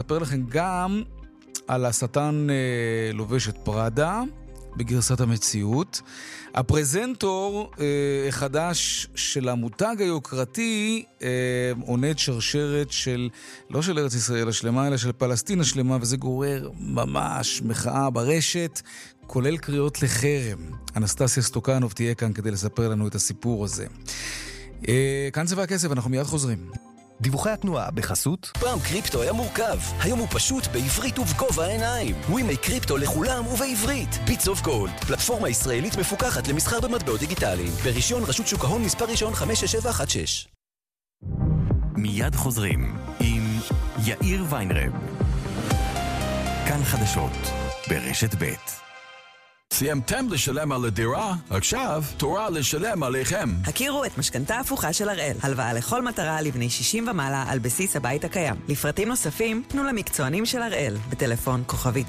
נספר לכם גם על השטן לובש את פראדה בגרסת המציאות. הפרזנטור החדש של המותג היוקרתי עונד שרשרת של, לא של ארץ ישראל השלמה, אלא של פלסטין השלמה, וזה גורר ממש מחאה ברשת, כולל קריאות לחרם. אנסטסיה סטוקנוב תהיה כאן כדי לספר לנו את הסיפור הזה. כאן צבע הכסף, אנחנו מיד חוזרים. דיווחי התנועה בחסות. פעם קריפטו היה מורכב, היום הוא פשוט בעברית ובגובה העיניים. ווימי קריפטו לכולם ובעברית. Bits of Gold, פלטפורמה ישראלית מפוקחת למסחר במטבעות דיגיטליים. ברישיון רשות שוק ההון מספר ראשון 56716. מיד חוזרים עם יאיר ויינרב. כאן חדשות ברשת ב'. סיימתם לשלם על הדירה? עכשיו תורה לשלם עליכם. הכירו את משכנתה הפוכה של הראל. הלוואה לכל מטרה לבני 60 ומעלה על בסיס הבית הקיים. לפרטים נוספים, פנו למקצוענים של הראל. בטלפון כוכבי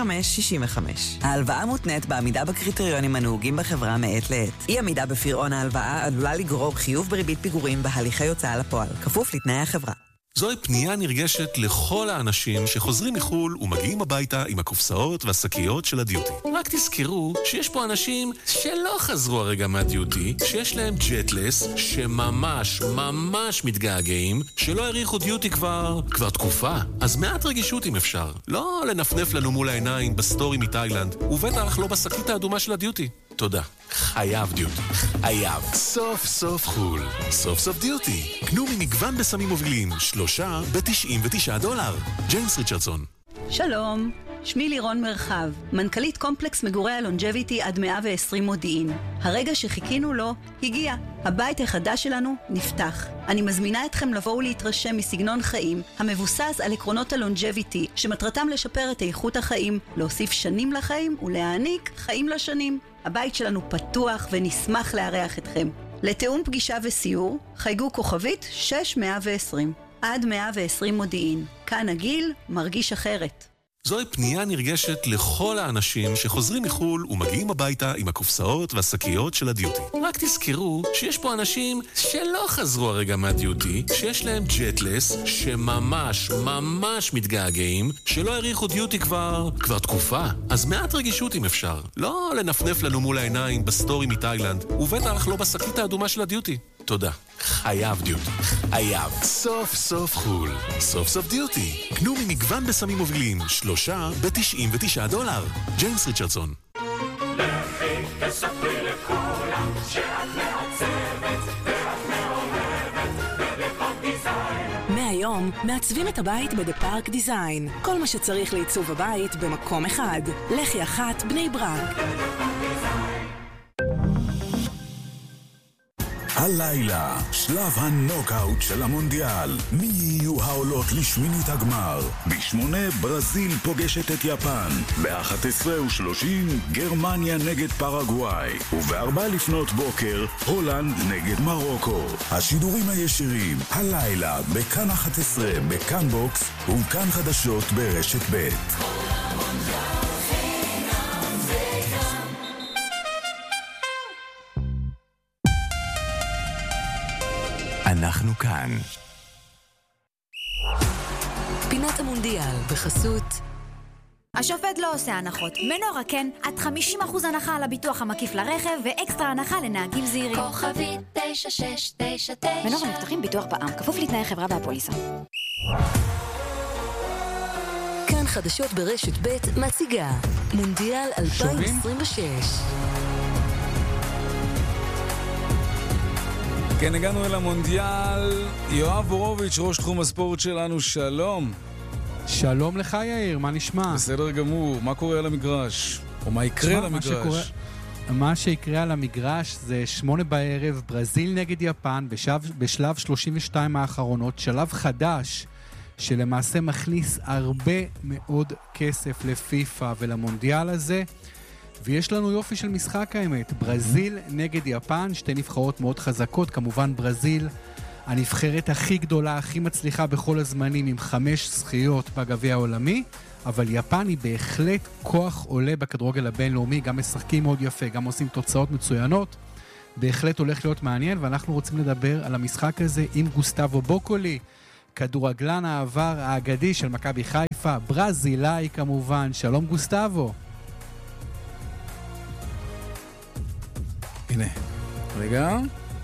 9565. ההלוואה מותנית בעמידה בקריטריונים הנהוגים בחברה מעת לעת. אי עמידה בפירעון ההלוואה עלולה לגרור חיוב בריבית פיגורים בהליכי הוצאה לפועל. כפוף לתנאי החברה. זוהי פנייה נרגשת לכל האנשים שחוזרים מחול ומגיעים הביתה עם הקופסאות והשקיות של הדיוטי. רק תזכרו שיש פה אנשים שלא חזרו הרגע מהדיוטי, שיש להם ג'טלס, שממש ממש מתגעגעים, שלא העריכו דיוטי כבר תקופה. אז מעט רגישות אם אפשר. לא לנפנף לנו מול העיניים בסטורי מתאילנד, ובטח לא בשקית האדומה של הדיוטי. תודה. חייב דיוטי. חייב. סוף סוף חול. סוף סוף דיוטי. קנו ממגוון בסמים מובילים. 3 ב$99. ג'יימס ריצ'רדסון. שלום. שמי לירון מרחב, מנכ"לית קומפלקס מגורי הלונג'ביטי עד 120 מודיעין. הרגע שחיכינו לו הגיע. הבית החדש שלנו נפתח. אני מזמינה אתכם לבוא ולהתרשם מסגנון חיים המבוסס על עקרונות הלונג'ביטי, שמטרתם לשפר את איכות החיים, להוסיף שנים לחיים ולהעניק חיים לשנים. הבית שלנו פתוח ונשמח לארח אתכם. לתאום פגישה וסיור, חייגו כוכבית 6120. עד 120 מודיעין. כאן הגיל מרגיש אחרת. זוהי פנייה נרגשת לכל האנשים שחוזרים מחול ומגיעים הביתה עם הקופסאות והשקיות של הדיוטי. רק תזכרו שיש פה אנשים שלא חזרו הרגע מהדיוטי, שיש להם ג'טלס, שממש ממש מתגעגעים, שלא העריכו דיוטי כבר תקופה. אז מעט רגישות אם אפשר. לא לנפנף לנו מול העיניים בסטורי מתאילנד, ובטח לא בשקית האדומה של הדיוטי. תודה. חייב דיוטי. חייב. סוף סוף חול. סוף סוף דיוטי. קנו ממגוון בסמים מובילים. 3 ב$99. ג'יימס ריצ'רדסון. לכי תספרי לכולם שאת מעצבת ואת מאוהבת בדפארק דיזיין. מהיום מעצבים את הבית בדפארק דיזיין. כל מה שצריך לעיצוב הבית במקום אחד. לחי אחת בני ברק. הלילה, שלב הנוקאוט של המונדיאל. מי יהיו העולות לשמינית הגמר? ב8 ברזיל פוגשת את יפן. ב11:30 גרמניה נגד פרגוואי. וב4 לפנות בוקר הולנד נגד מרוקו. השידורים הישירים הלילה בכאן 11, בכאן בוקס וכאן חדשות ברשת ב'. אנחנו כאן. פינת המונדיאל בחסות. השופט לא עושה הנחות. מנורה כן, עד 50% הנחה על הביטוח המקיף לרכב ואקסטרה הנחה לנהגים זהירים. כוכבי 9699. מנורה מבטחים ביטוח בע"מ, כפוף לתנאי חברה והפוליסה. כאן חדשות ברשת ב' מציגה מונדיאל 2026. כן, הגענו אל המונדיאל. יואב בורוביץ', ראש תחום הספורט שלנו, שלום. שלום לך יאיר, מה נשמע? בסדר גמור, מה קורה על המגרש? או מה יקרה על המגרש? מה שיקרה על המגרש זה 8 בערב, ברזיל נגד יפן, בשלב 32 האחרונות, שלב חדש שלמעשה מכניס הרבה מאוד כסף לפיפה ולמונדיאל הזה. ויש לנו יופי של משחק האמת, ברזיל נגד יפן, שתי נבחרות מאוד חזקות, כמובן ברזיל הנבחרת הכי גדולה, הכי מצליחה בכל הזמנים עם 5 זכיות בגביע העולמי, אבל יפן היא בהחלט כוח עולה בכדורגל הבינלאומי, גם משחקים מאוד יפה, גם עושים תוצאות מצוינות, בהחלט הולך להיות מעניין, ואנחנו רוצים לדבר על המשחק הזה עם גוסטבו בוקולי, כדורגלן העבר האגדי של מכבי חיפה, חיפה, ברזילאי כמובן. שלום גוסטבו. הנה, רגע.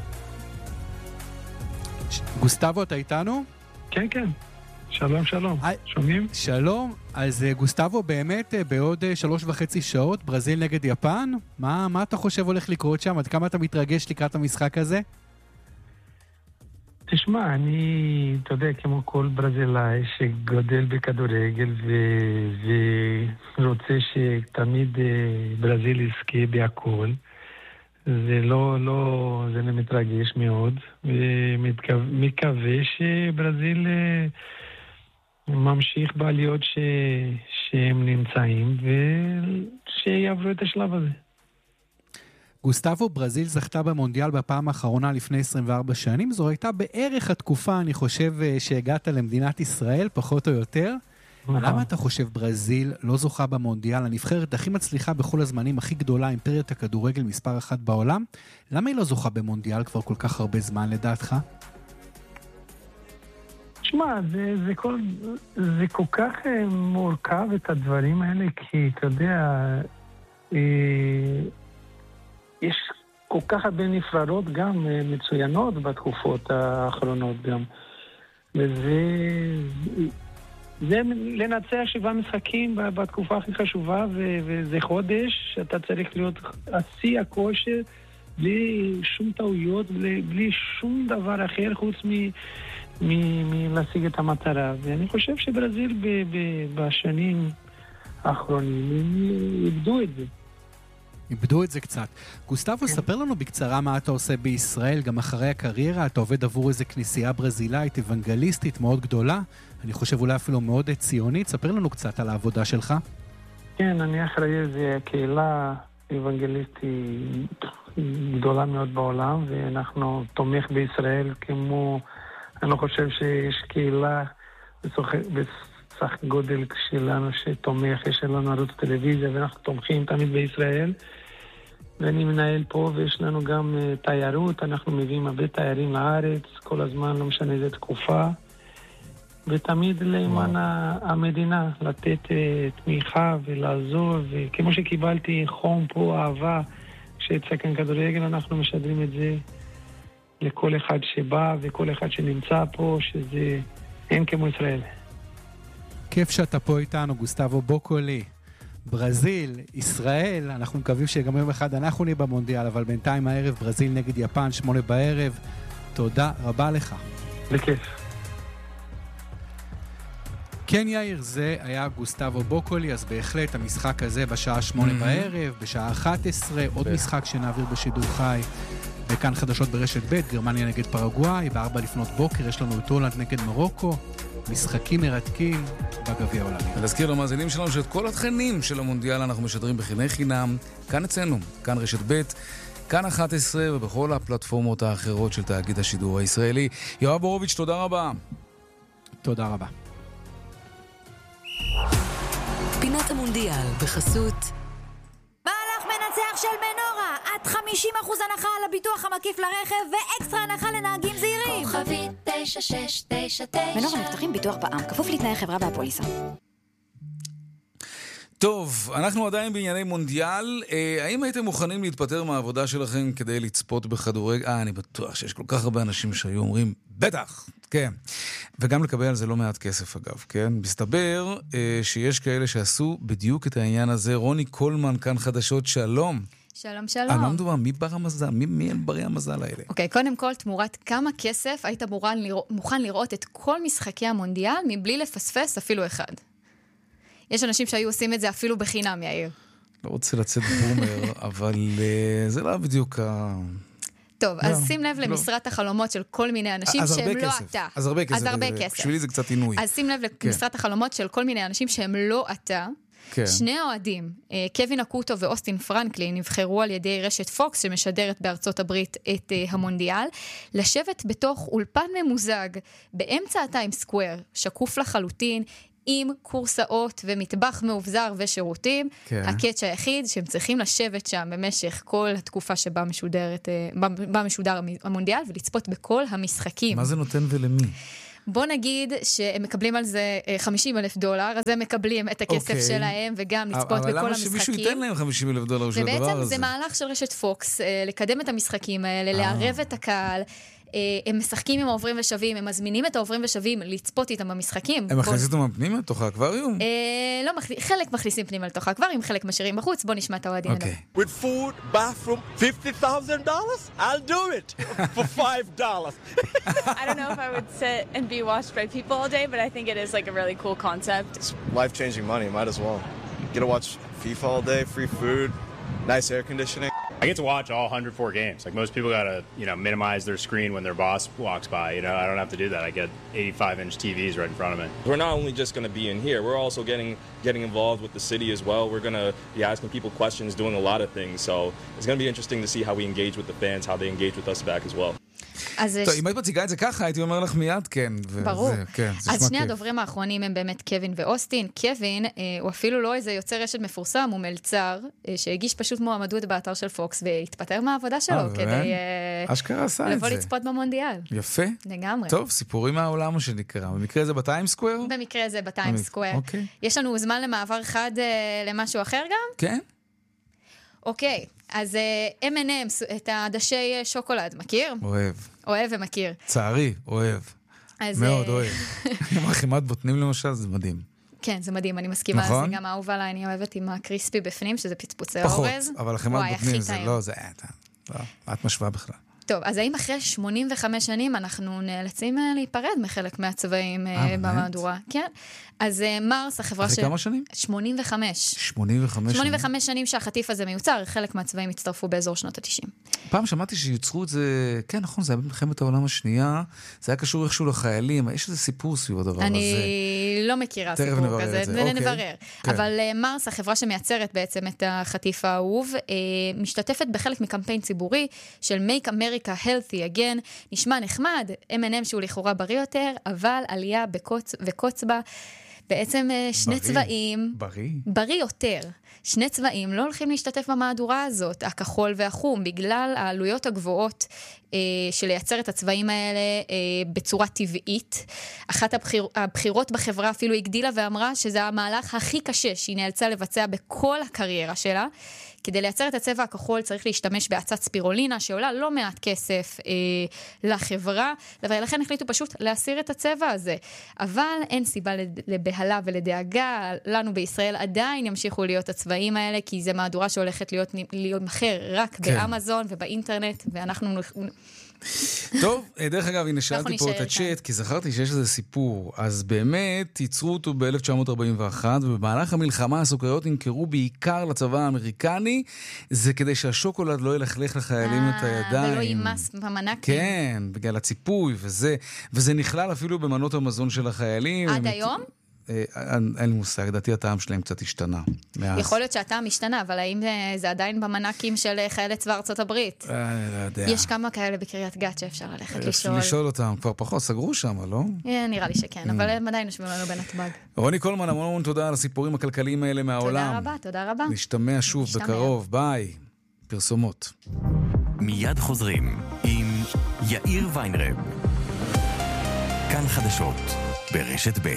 גוסטבו, אתה איתנו? כן, כן. שלום, שלום. שומעים? שלום. אז גוסטבו, באמת בעוד 3.5 שעות, ברזיל נגד יפן? מה אתה חושב הולך לקרות שם? עד כמה אתה מתרגש לקראת המשחק הזה? תשמע, אתה יודע, כמו כל ברזילאי שגודל בכדורגל ורוצה שתמיד ברזיל יזכה בהכל, זה זה מתרגש מאוד, ומקווה שברזיל ממשיך בעליות שהם נמצאים, ושיעברו את השלב הזה. גוסטבו, ברזיל זכתה במונדיאל בפעם האחרונה לפני 24 שנים, זו הייתה בערך התקופה, אני חושב, שהגעת למדינת ישראל, פחות או יותר. למה אתה חושב ברזיל לא זוכה במונדיאל, הנבחרת הכי מצליחה בכל הזמנים, הכי גדולה, אימפריית הכדורגל מספר 1 בעולם? למה היא לא זוכה במונדיאל כבר כל כך הרבה זמן לדעתך? תשמע, זה כל כך מורכב את הדברים האלה, כי אתה יודע, יש כל כך הרבה נפרדות גם מצוינות בתקופות האחרונות גם. זה לנצח 7 משחקים בתקופה הכי חשובה, וזה חודש שאתה צריך להיות עשי הכושר, בלי שום טעויות, בלי שום דבר אחר חוץ מלהשיג את המטרה. ואני חושב שברזיל בשנים האחרונים איבדו את זה. איבדו את זה קצת. גוסטבו, ספר לנו בקצרה מה אתה עושה בישראל, גם אחרי הקריירה, אתה עובד עבור איזו כנסייה ברזילאית, אוונגליסטית מאוד גדולה, אני חושב אולי אפילו מאוד ציונית, ספר לנו קצת על העבודה שלך. כן, אני אחראי איזו קהילה אוונגליסטית גדולה מאוד בעולם, ואנחנו תומך בישראל כמו, אני לא חושב שיש קהילה בסך גודל שלנו שתומך, יש לנו ערוץ טלוויזיה ואנחנו תומכים תמיד בישראל, ואני מנהל פה, ויש לנו גם תיירות, אנחנו מביאים הרבה תיירים לארץ כל הזמן, לא משנה איזה תקופה, ותמיד למען המדינה לתת תמיכה ולעזור, וכמו שקיבלתי חום פה, אהבה כשיצא כאן כדורגל, אנחנו משדרים את זה לכל אחד שבא וכל אחד שנמצא פה, שזה אין כמו ישראל. כיף שאתה פה איתנו, גוסטבו בוקולי. ברזיל, ישראל, אנחנו מקווים שגם יום אחד אנחנו נהיה במונדיאל, אבל בינתיים הערב ברזיל נגד יפן, 8 בערב. תודה רבה לך. בכיף. כן יאיר, זה היה גוסטבו בוקולי, אז בהחלט המשחק הזה בשעה 8 בערב, בשעה 11, עוד משחק שנעביר בשידור חי. וכאן חדשות ברשת ב', גרמניה נגד פרגוואי, ב-4 לפנות בוקר יש לנו את הולנד נגד מרוקו, משחקים מרתקים בגביע העולמי. ולהזכיר למאזינים שלנו שאת כל התכנים של המונדיאל אנחנו משדרים בחינם חינם, כאן אצלנו, כאן רשת ב', כאן 11 ובכל הפלטפורמות האחרות של תאגיד השידור הישראלי. יואב בורוביץ', תודה רבה. תודה רבה. פינת המונדיאל בחסות מהלך מנצח של מנורה, עד 50% הנחה על הביטוח המקיף לרכב ואקסטרה הנחה לנהגים זהירים. כוכבית 9699. מנורה מבטחים ביטוח בע"מ, כפוף לתנאי חברה והפוליסה. טוב, אנחנו עדיין בענייני מונדיאל. האם הייתם מוכנים להתפטר מהעבודה שלכם כדי לצפות בכדורגל? אני בטוח שיש כל כך הרבה אנשים שהיו אומרים, בטח, כן. וגם לקבל על זה לא מעט כסף אגב, כן? מסתבר שיש כאלה שעשו בדיוק את העניין הזה. רוני קולמן, כאן חדשות, שלום. שלום, שלום. על מה מדובר? מי בר המזל? מי הם ברי המזל האלה? אוקיי, קודם כל, תמורת כמה כסף היית מוכן לראות את כל משחקי המונדיאל מבלי לפספס אפילו אחד? יש אנשים שהיו עושים את זה אפילו בחינם, יאיר. לא רוצה לצאת בומר, אבל זה לא בדיוק טוב, אז שים לב למשרת החלומות של כל מיני אנשים שהם לא אתה. אז הרבה כסף. בשבילי זה קצת עינוי. אז שים לב למשרת החלומות של כל מיני אנשים שהם לא אתה. שני האוהדים, קווין אקוטו ואוסטין פרנקלין, נבחרו על ידי רשת פוקס שמשדרת בארצות הברית את המונדיאל, לשבת בתוך אולפן ממוזג באמצע הטיים סקוואר, שקוף לחלוטין, עם קורסאות ומטבח מאובזר ושירותים. הקאץ' היחיד שהם צריכים לשבת שם במשך כל התקופה שבה משודר המונדיאל ולצפות בכל המשחקים. מה זה נותן ולמי? בוא נגיד שהם מקבלים על זה $50,000, אז הם מקבלים את הכסף שלהם, וגם לצפות בכל המשחקים. אבל למה שמישהו ייתן להם $50,000 של הדבר הזה? ובעצם זה מהלך של רשת פוקס, לקדם את המשחקים האלה, לערב את הקהל, הם משחקים עם העוברים ושווים, הם מזמינים את העוברים ושווים לצפות איתם במשחקים. הם מכניסים אותם פנימה לתוך האקווריום? לא, חלק מכניסים פנימה לתוך האקווריום, חלק משאירים בחוץ, בוא נשמע את האוהדים. With food, bathroom, $50,000? I'll do it for $5. I don't know if I would sit and be watched by people all day, but I think it is like a really cool concept. It's life-changing money, might as well. Get to watch FIFA all day, free food, nice air conditioning. I get to watch all 104 games. Like most people gotta, minimize their screen when their boss walks by. I don't have to do that. I get 85-inch TVs right in front of me. We're not only just going to be in here. We're also getting involved with the city as well. We're going to be asking people questions, doing a lot of things. So it's going to be interesting to see how we engage with the fans, how they engage with us back as well. טוב, אם היית מציגה את זה ככה, הייתי אומר לך מיד כן. ברור. אז שני הדוברים האחרונים הם באמת קווין ואוסטין. קווין הוא אפילו לא איזה יוצר רשת מפורסם, הוא מלצר, שהגיש פשוט מועמדות באתר של פוקס, והתפטר מהעבודה שלו כדי לבוא לצפות במונדיאל. יפה. לגמרי. טוב, סיפורים מהעולם שנקרא. במקרה זה בטיים סקוואר? במקרה זה בטיים סקוואר. יש לנו זמן למעבר חד למשהו אחר גם? כן. אוקיי, אז M&M, את הדשי שוקולד, מכיר? אוהב. אוהב ומכיר. צערי, אוהב. מאוד אוהב. עם רחימת בוטנים למשל, זה מדהים. כן, זה מדהים, אני מסכימה. נכון? זה גם האהוב עליי, אני אוהבת עם הקריספי בפנים, שזה פצפוצי אורז. פחות, אבל רחימת בוטנים זה לא, זה את משוואה בכלל. טוב, אז האם אחרי 85 שנים אנחנו נאלצים להיפרד מחלק מהצבעים במהדורה? כן. אז מרס, החברה אחרי כמה שנים? 85. 85 שנים שהחטיף הזה מיוצר, חלק מהצבעים הצטרפו באזור שנות ה-90. פעם שמעתי שיוצרו את זה, כן, נכון, זה היה במלחמת העולם השנייה, זה היה קשור איכשהו לחיילים, יש איזה סיפור סביב הדבר הזה. אני לא מכירה סיפור כזה, ונברר. אבל מרס, החברה שמייצרת בעצם את החטיף האהוב, משתתפת בחלק מקמפיין ציבורי של Make America Healthy Again, נשמע נחמד, M&M שהוא לכאורה בריא יותר, אבל עלייה וקוצבה, בעצם שני צבעים, בריא יותר. שני צבעים לא הולכים להשתתף במהדורה הזאת, הכחול והחום, בגלל העלויות הגבוהות של לייצר את הצבעים האלה בצורה טבעית. אחת הבחירות בחברה אפילו הגדילה ואמרה שזה המהלך הכי קשה שהיא נאלצה לבצע בכל הקריירה שלה. כדי לייצר את הצבע הכחול צריך להשתמש בהצעת ספירולינה שעולה לא מעט כסף לחברה, ולכן החליטו פשוט להסיר את הצבע הזה. אבל אין סיבה לבהלה ולדאגה, לנו בישראל עדיין ימשיכו להיות הצבעים האלה, כי זה מהדורה שהולכת להיות מחר רק באמזון ובאינטרנט, ואנחנו... טוב, דרך אגב, הנה שאלתי פה את הצ'אט, כי זכרתי שיש איזה סיפור. אז באמת ייצרו אותו ב-1941, ובמהלך המלחמה הסוכריות נמכרו בעיקר לצבא האמריקני, זה כדי שהשוקולד לא ילכלך לחיילים את הידיים. ולא יימס במנקים. כן, בגלל הציפוי וזה נכלל אפילו במנות המזון של החיילים. עד היום? אין לי מושג, דעתי הטעם שלהם קצת השתנה. יכול להיות שהטעם השתנה, אבל האם זה עדיין במנקים של חיילי צבא ארצות הברית? אני לא יודע. יש כמה כאלה בקריית גת שאפשר ללכת לשאול. לשאול אותם, כבר פחות, סגרו שם, לא? נראה לי שכן, אבל הם עדיין יושבים לנו בנתב"ג. רוני קולמן, המון תודה על הסיפורים הכלכליים האלה מהעולם. תודה רבה. נשתמע שוב בקרוב, ביי. פרסומות. מיד חוזרים עם יאיר ויינרב. כאן חדשות, ברשת ב'.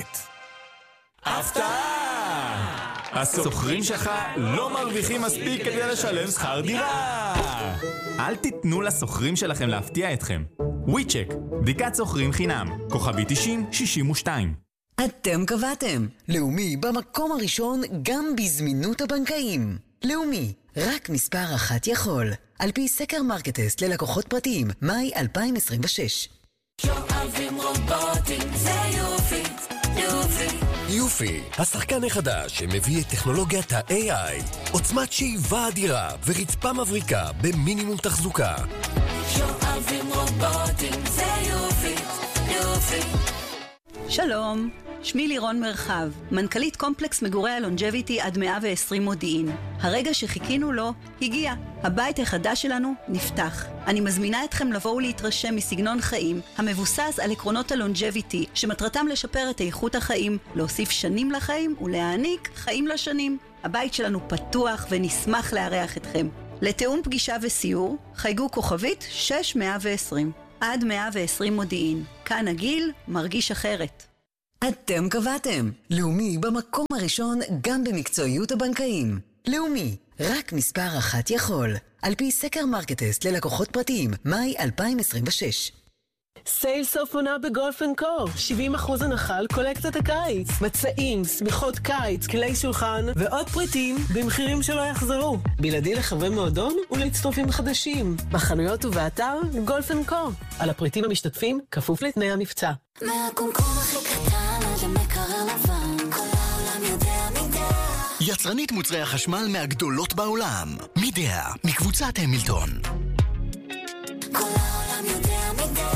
הפתעה! הסוחרים שלך לא מרוויחים מספיק כדי לשלם שכר דירה! אל תיתנו לסוחרים שלכם להפתיע אתכם. וויצ'ק, בדיקת סוחרים חינם, כוכבי 90-62. אתם קבעתם. לאומי במקום הראשון גם בזמינות הבנקאים. לאומי, רק מספר אחת יכול. על פי סקר מרקטסט ללקוחות פרטיים, מאי 2026. שואבים רובוטים, זה יופי, יופי. יופי, השחקן החדש שמביא את טכנולוגיית ה-AI, עוצמת שאיבה אדירה ורצפה מבריקה במינימום תחזוקה. שואבים רובוטים, זה יופי, יופי. שלום, שמי לירון מרחב, מנכ"לית קומפלקס מגורי הלונג'ביטי עד 120 מודיעין. הרגע שחיכינו לו הגיע. הבית החדש שלנו נפתח. אני מזמינה אתכם לבוא ולהתרשם מסגנון חיים המבוסס על עקרונות הלונג'ביטי, שמטרתם לשפר את איכות החיים, להוסיף שנים לחיים ולהעניק חיים לשנים. הבית שלנו פתוח ונשמח לארח אתכם. לתאום פגישה וסיור, חייגו כוכבית 6120. עד 120 מודיעין. כאן הגיל מרגיש אחרת. אתם קבעתם. לאומי במקום הראשון גם במקצועיות הבנקאים. לאומי, רק מספר אחת יכול. על פי סקר מרקטסט ללקוחות פרטיים, מאי 2026. סייל סוף עונה בגולף אנד קו. 70% הנחה על קולקציית הקיץ. מצעים, סמיכות קיץ, כלי שולחן ועוד פריטים במחירים שלא יחזרו. בלעדי לחברי מועדון ולהצטרפים חדשים. בחנויות ובאתר גולף אנד קו. על הפריטים המשתתפים כפוף לתנאי המבצע. מהקומקום הכי קטן עד המקרר לבן, כל העולם יודע מידע. יצרנית מוצרי החשמל מהגדולות בעולם. מידע, מקבוצת המילטון. כל העולם יודע מידע.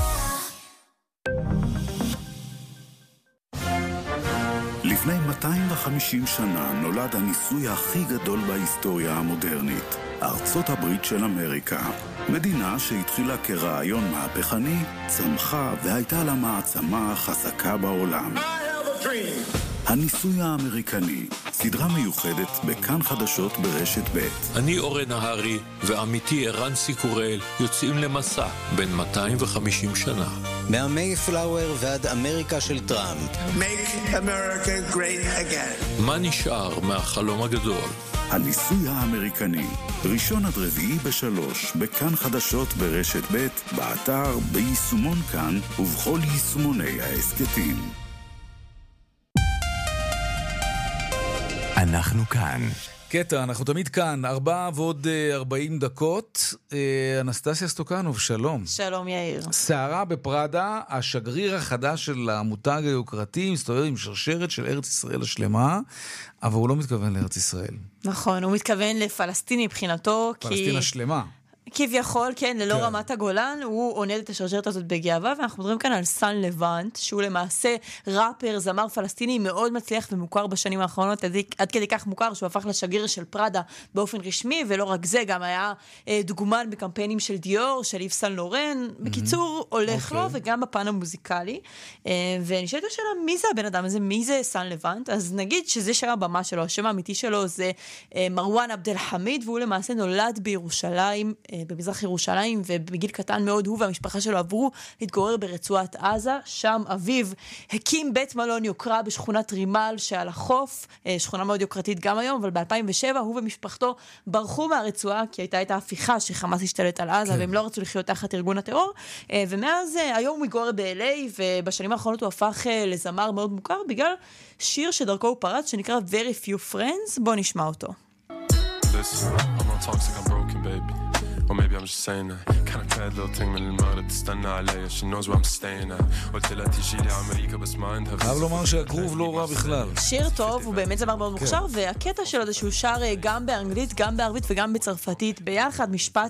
לפני 250 שנה נולד הניסוי הכי גדול בהיסטוריה המודרנית, ארצות הברית של אמריקה. מדינה שהתחילה כרעיון מהפכני, צמחה והייתה לה מעצמה חזקה בעולם. הניסוי האמריקני, סדרה מיוחדת בכאן חדשות ברשת ב'. אני אורן נהרי ועמיתי ערן סיקורל יוצאים למסע בין 250 שנה. מהמייפלאואר ועד אמריקה של טראמפ. Make America great again. מה נשאר מהחלום הגדול? הניסוי האמריקני, ראשון עד רביעי ב3, בכאן חדשות ברשת ב', באתר, ביישומון כאן ובכל יישומוני העסקתים. אנחנו כאן. קטע, אנחנו תמיד כאן, 4:40 דקות. אנסטסיה סטוקנוב, שלום. שלום יאיר. סערה בפראדה, השגריר החדש של המותג היוקרתי, מסתובב עם שרשרת של ארץ ישראל השלמה, אבל הוא לא מתכוון לארץ ישראל. נכון, הוא מתכוון לפלסטיני מבחינתו. פלסטין השלמה. כביכול, כן, ללא רמת הגולן, הוא עונד את השרשרת הזאת בגאווה, ואנחנו מדברים כאן על סן לבנט, שהוא למעשה ראפר, זמר פלסטיני מאוד מצליח ומוכר בשנים האחרונות, עד כדי כך מוכר שהוא הפך לשגריר של פראדה באופן רשמי, ולא רק זה, גם היה דוגמן בקמפיינים של דיור, של איב סן לורן, בקיצור, הולך לו, וגם בפן המוזיקלי, ונשאלת השאלה, מי זה הבן אדם הזה? מי זה סן לבנט? אז נגיד שזה שם הבמה שלו, השם האמיתי שלו זה מרואן עבד אל חמיד, והוא למעשה נולד בירושלים, במזרח ירושלים, ובגיל קטן מאוד הוא והמשפחה שלו עברו להתגורר ברצועת עזה. שם אביו הקים בית מלון יוקרה בשכונת רימל שעל החוף, שכונה מאוד יוקרתית גם היום, אבל ב-2007 הוא ומשפחתו ברחו מהרצועה, כי הייתה את ההפיכה שחמאס השתלט על עזה, והם לא רצו לחיות תחת ארגון הטרור, ומאז היום הוא מתגורר ב-LA, ובשנים האחרונות הוא הפך לזמר מאוד מוכר, בגלל שיר שדרכו הוא פרץ, שנקרא Very Few Friends. בוא נשמע אותו. Listen, I'm not toxic, I'm broken, baby. Or maybe I'm just saying that. Kind of bad little thing من المغرب تستنى عليا. She knows where I'm staying at. قلت لها تيجي لي امريكا بس ما عندها. חייב לומר שהגרוב לא רע בכלל. שיר טוב, הוא באמת זמר מאוד מוכשר, והקטע שלו זה שהוא שר גם באנגלית, גם בערבית וגם בצרפתית ביחד,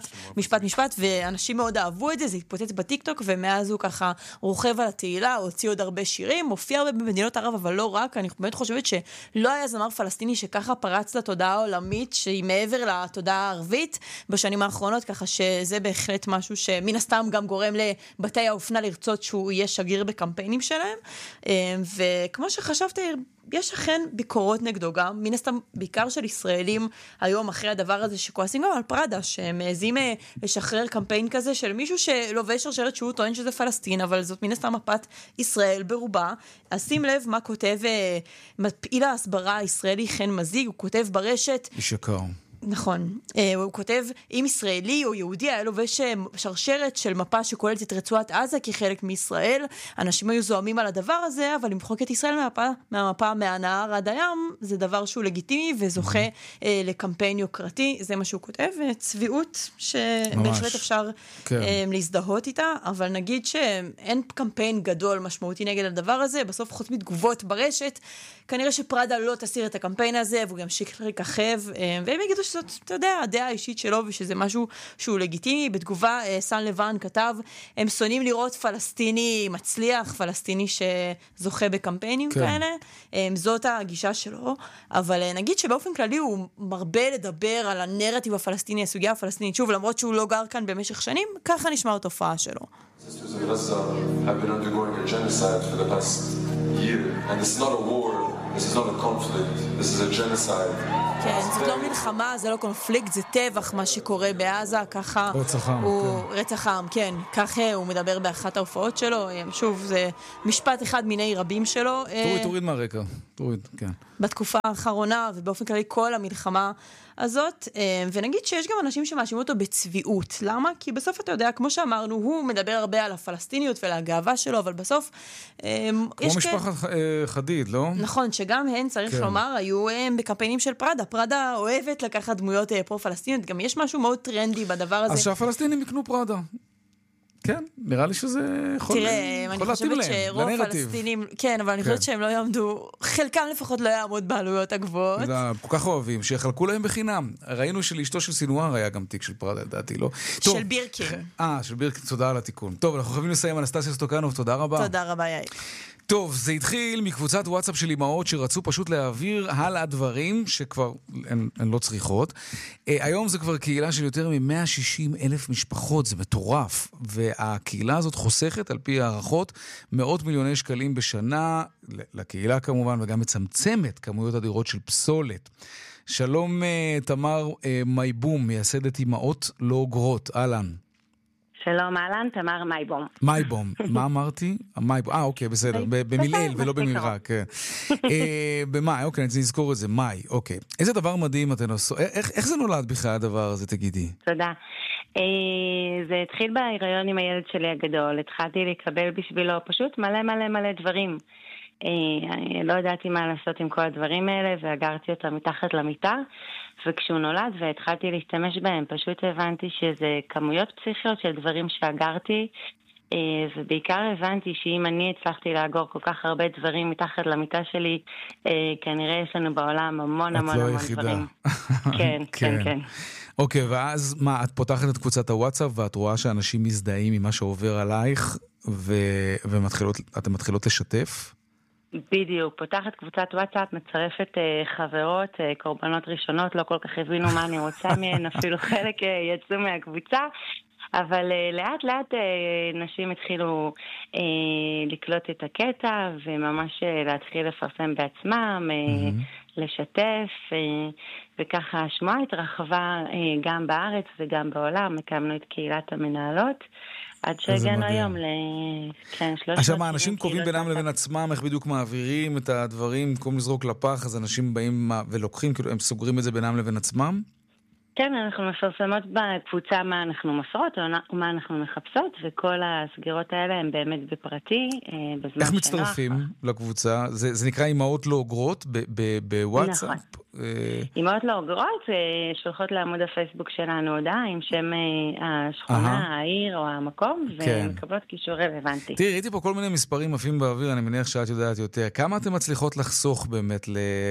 משפט, ואנשים מאוד אהבו את זה, זה התפוצץ בטיקטוק, ומאז הוא ככה רוכב על התהילה, הוציא עוד הרבה שירים, מופיע הרבה במדינות ערב, אבל לא רק. אני באמת חושבת שלא היה זמר פלסטיני שככה פרץ לתודעה העולמית, שהיא מעבר לתודעה הערבית בשנים האחרונות, ככה שזה בהחלט משהו שמן הסתם גם גורם לבתי האופנה לרצות שהוא יהיה שגריר בקמפיינים שלהם, וכמו שחשבתי, יש אכן ביקורות נגדו גם, מן הסתם בעיקר של ישראלים היום אחרי הדבר הזה שכועסים גם על פראדה, שהם מעזים לשחרר קמפיין כזה של מישהו שלובש שרשרת שהוא טוען שזה פלסטין, אבל זאת מן הסתם מפת ישראל ברובה. אז שים לב מה כותב מפעיל ההסברה הישראלי חן מזיג, הוא כותב ברשת, יקר. נכון, הוא כותב, אם ישראלי או יהודי היה לובש שרשרת של מפה שכוללת את רצועת עזה כחלק מישראל, אנשים היו זוהמים על הדבר הזה, אבל למחוק את ישראל מהמפה מהנהר עד הים, זה דבר שהוא לגיטימי וזוכה לקמפיין יוקרתי, זה מה שהוא כותב, צביעות שבהחלט אפשר להזדהות איתה, אבל נגיד שאין קמפיין גדול משמעותי נגד הדבר הזה, בסוף חוץ מתגובות ברשת, כנראה שפראדה לא תסיר את הקמפיין הזה, והוא גם שיק לככב, והם יגידו שזאת, אתה יודע, הדעה האישית שלו, ושזה משהו שהוא לגיטימי. בתגובה, סן לבן כתב, הם שונאים לראות פלסטיני מצליח, פלסטיני שזוכה בקמפיינים כאלה, זאת הגישה שלו, אבל נגיד שבאופן כללי הוא מרבה לדבר על הנרטיב הפלסטיני, הסוגיה הפלסטינית, שוב, למרות שהוא לא גר כאן במשך שנים, ככה נשמע התופעה שלו. Sisters in Gaza have been undergoing a genocide for the past year, and it's not a war This is not a conflict. This is a genocide. כן, זאת לא מלחמה, זה לא קונפליקט, זה טבח מה שקורה בעזה, ככה רצח עם, הוא רצח עם, כן, ככה הוא מדבר באחת ההופעות שלו, שוב, זה משפט אחד מיני רבים שלו. תוריד מהרקע, תוריד, כן. בתקופה האחרונה, ובאופן כללי כל המלחמה הזאת, ונגיד שיש גם אנשים שמאשימו אותו בצביעות. למה? כי בסוף אתה יודע, כמו שאמרנו, הוא מדבר הרבה על הפלסטיניות ולגאווה שלו, אבל בסוף כמו משפחת חדיד, לא? נכון, שגם הן, צריך לומר, היו בקמפיינים של פראדה. פראדה אוהבת לקחת דמויות פרו-פלסטיניות, גם יש משהו מאוד טרנדי בדבר הזה. אז שהפלסטינים יקנו פראדה. כן, נראה לי שזה יכול להתאים להם. תראה, אני חושבת שרוב הפלסטינים, כן, אבל אני חושבת שהם לא יעמדו, חלקם לפחות לא יעמוד בעלויות הגבוהות. כל כך אוהבים, שיחלקו להם בחינם. ראינו שלאשתו של סינואר היה גם תיק של פראדה, לדעתי, לא? של בירקין. של בירקין, תודה על התיקון. טוב, אנחנו חייבים לסיים. אנסטסיה סטוקנוב, תודה רבה. תודה רבה, יאיר. טוב, זה התחיל מקבוצת וואטסאפ של אמהות שרצו פשוט להעביר הלאה דברים שכבר הן לא צריכות. היום זה כבר קהילה של יותר מ-160,000 משפחות, זה מטורף. והקהילה הזאת חוסכת, על פי הערכות, מאות מיליוני שקלים בשנה, לקהילה כמובן, וגם מצמצמת כמויות אדירות של פסולת. שלום תמר מייבום, מייסדת אמהות לא אוגרות, אהלן. שלום, אהלן, תמר מייבום. מייבום, מה אמרתי? מייבום, אוקיי, בסדר, במילאל ולא במילרע, כן. במאי, אוקיי, אני נזכור את זה, מאי, אוקיי. איזה דבר מדהים אתן עושות, איך זה נולד בכלל הדבר הזה, תגידי? תודה. זה התחיל בהיריון עם הילד שלי הגדול, התחלתי לקבל בשבילו פשוט מלא מלא מלא דברים. לא ידעתי מה לעשות עם כל הדברים האלה, ואגרתי אותם מתחת למיטה, וכשהוא נולד והתחלתי להשתמש בהם, פשוט הבנתי שזה כמויות פסיכיות של דברים שאגרתי, ובעיקר הבנתי שאם אני הצלחתי לאגור כל כך הרבה דברים מתחת למיטה שלי, כנראה יש לנו בעולם המון המון המון דברים. כן, כן, כן. אוקיי, ואז מה, את פותחת את קבוצת הוואטסאפ, ואת רואה שאנשים מזדהים ממה שעובר עלייך, ואתם מתחילות לשתף? בדיוק, פותחת קבוצת וואטסאפ, מצרפת חברות, קורבנות ראשונות, לא כל כך הבינו מה אני רוצה מהן, אפילו חלק יצאו מהקבוצה, אבל לאט לאט נשים התחילו לקלוט את הקטע, וממש להתחיל לפרסם בעצמם, לשתף, וככה השמועה התרחבה גם בארץ וגם בעולם, הקמנו את קהילת המנהלות, עד שהגענו היום כן, 300. עכשיו מה, אנשים קובעים בינם לבין עצמם, איך בדיוק מעבירים את הדברים, במקום לזרוק לפח, אז אנשים באים ולוקחים, כאילו הם סוגרים את זה בינם לבין עצמם? כן, אנחנו מפרסמות בקבוצה מה אנחנו מסרות, או מה אנחנו מחפשות, וכל הסגירות האלה הן באמת בפרטי, בזמן איך מצטרפים לקבוצה? זה נקרא אמהות לא אוגרות בוואטסאפ? נכון. אמהות לא אוגרות, שולחות לעמוד הפייסבוק שלנו הודעה עם שם השכונה, העיר או המקום, ומקבלות קישור רלוונטי. תראי, ראיתי פה כל מיני מספרים עפים באוויר, אני מניח שאת יודעת יותר. כמה אתם מצליחות לחסוך באמת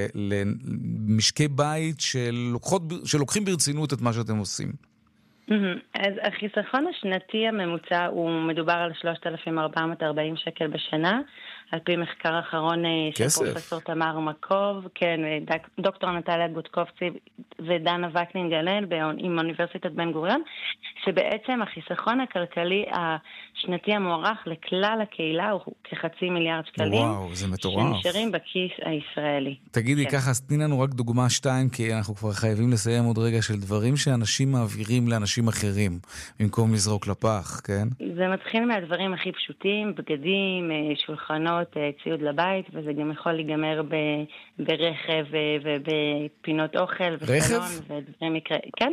למשקי בית שלוקחים ברצינות את מה שאתם עושים? אז החיסכון השנתי הממוצע הוא מדובר על 3,440 שקל בשנה, על פי מחקר אחרון של פרופסור תמר מקוב, כן, דוקטור נטליה גוטקובצי ודנה וקנין גלל עם אוניברסיטת בן גוריון, שבעצם החיסכון הכלכלי השנתי המוערך לכלל הקהילה הוא כ500 מיליארד שקלים. וואו, זה מטורף. שנשארים בכיס הישראלי. תגידי, ככה, אז תני לנו רק דוגמה 2, כי אנחנו כבר חייבים לסיים עוד רגע של דברים שאנשים מעבירים לאנשים אחרים, במקום לזרוק לפח, כן? זה מתחיל מהדברים הכי פשוטים, בגדים, שולחנות, ציוד לבית, וזה גם יכול להיגמר ברכב ובפינות אוכל וסלון ודברים יקרה. כן?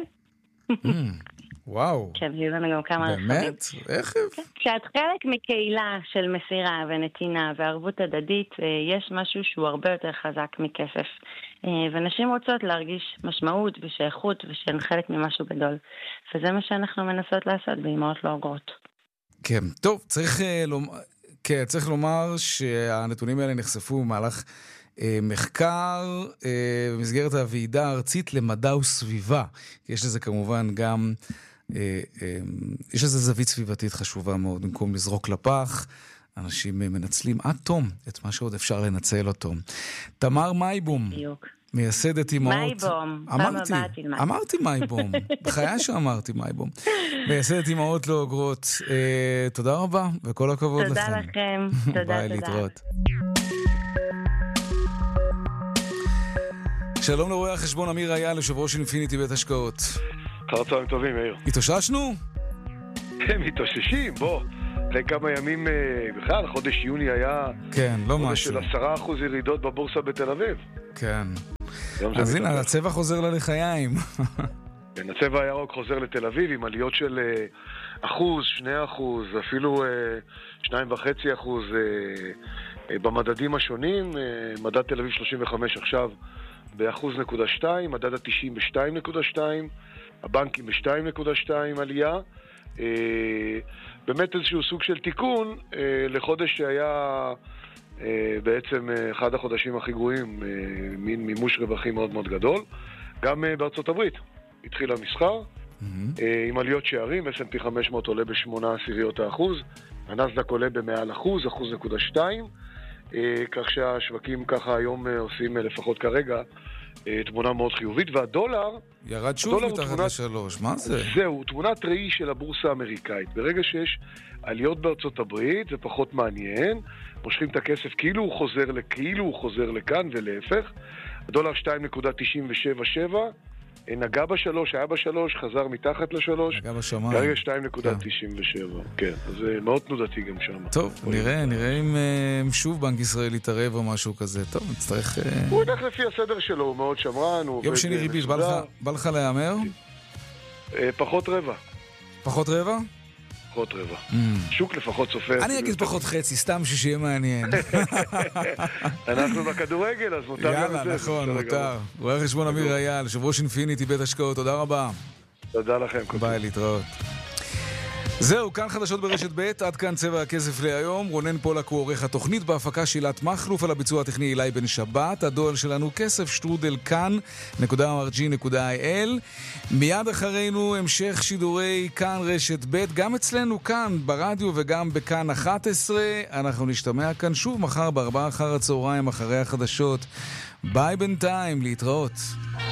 וואו. כן, יהיו לנו גם כמה רכבים. באמת? רכב? כשאת חלק מקהילה של מסירה ונתינה וערבות הדדית, יש משהו שהוא הרבה יותר חזק מכסף. ונשים רוצות להרגיש משמעות ושייכות ושהן חלק ממשהו גדול. וזה מה שאנחנו מנסות לעשות באמהות לא אוגרות. כן, טוב, צריך לומר שהנתונים האלה נחשפו במהלך מחקר במסגרת הוועידה הארצית למדע וסביבה. יש לזה כמובן גם, יש לזה זווית סביבתית חשובה מאוד. במקום לזרוק לפח, אנשים מנצלים עד תום את מה שעוד אפשר לנצל אותו. תמר מייבום. בדיוק. מייסדת אמהות. מייבום. אמרתי מייבום. בחיי שאמרתי מייבום. מייסדת אמהות לא אוגרות. תודה רבה, וכל הכבוד לכם. תודה לכם. תודה, ביי, להתראות. שלום לרואה החשבון אמיר אייל, יושב ראש אינפיניטי בית השקעות. אחר צהריים טובים, מאיר. התאוששנו? הם מתאוששים, בוא. אחרי כמה ימים, בכלל, חודש יוני היה... כן, לא משהו. חודש של 10% ירידות בבורסה בתל אביב. כן. אז הנה, הצבע חוזר ללחיים. כן, הצבע הירוק חוזר לתל אביב עם עליות של 1%, 2%, אפילו 2.5% במדדים השונים. מדד תל אביב 35 עכשיו ב1.2%, מדד ה-90 ב2.2%, הבנקים ב2.2% עלייה. באמת איזשהו סוג של תיקון לחודש שהיה בעצם אחד החודשים הכי גרועים, מין מימוש רווחים מאוד מאוד גדול. גם בארצות הברית התחיל המסחר עם עליות שערים, S&P 500 עולה ב0.8%, הנסדק עולה במעל 1.2%, כך שהשווקים ככה היום עושים לפחות כרגע תמונה מאוד חיובית, והדולר ירד שוב מתחת ל3, מה זה? זהו, תמונת ראי של הבורסה האמריקאית. ברגע שיש עליות בארצות הברית, זה פחות מעניין, מושכים את הכסף כאילו הוא חוזר לכאן ולהפך. הדולר 2.977, נגע ב3, היה ב3, חזר מתחת ל3, נגע בשמיים. כרגע 2.97, כן, אז זה מאוד תנודתי גם שם. טוב, נראה אם שוב בנק ישראל יתערב או משהו כזה. טוב, נצטרך... הוא הולך לפי הסדר שלו, הוא מאוד שמרן. יום שני ריבית, בא לך להיאמר? פחות רבע. פחות רבע? פחות רבע. שוק לפחות סופר. אני אגיד פחות חצי, סתם שיהיה מעניין. אנחנו בכדורגל, אז מותר גם את זה. יאללה, נכון, מותר. רואה חשבון אמיר אייל, יושב ראש אינפיניטי בית השקעות, תודה רבה. תודה לכם. ביי, להתראות. זהו, כאן חדשות ברשת ב', עד כאן צבע הכסף להיום. רונן פולק הוא עורך התוכנית, בהפקה שילת מחלוף, על הביצוע הטכני אילי בן שבת. הדואל שלנו כסף שטרודל כאן.org.il. מיד אחרינו המשך שידורי כאן רשת ב', גם אצלנו כאן ברדיו וגם בכאן 11. אנחנו נשתמע כאן שוב מחר ב4 אחר הצהריים אחרי החדשות. ביי בינתיים, להתראות.